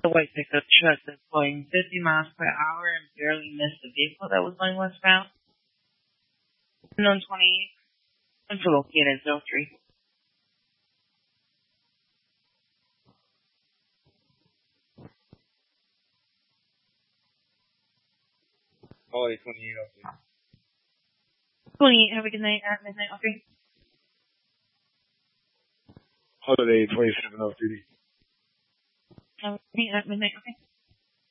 The white pickup truck that's going 50 miles per hour and barely missed the vehicle that was going westbound. Unknown 28. Info located at 03. Holiday 28, okay. 28, have a good night at midnight, okay? Holiday 2703. Have a good night at midnight, okay?